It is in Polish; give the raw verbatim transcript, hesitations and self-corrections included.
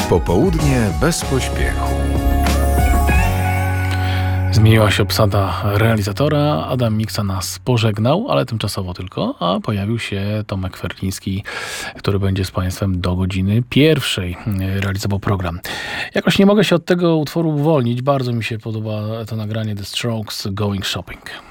Popołudnie bez pośpiechu. Zmieniła się obsada realizatora. Adam Miksa nas pożegnał, ale tymczasowo tylko, a pojawił się Tomek Ferliński, który będzie z Państwem do godziny pierwszej realizował program. Jakoś nie mogę się od tego utworu uwolnić. Bardzo mi się podoba to nagranie The Strokes Going Shopping.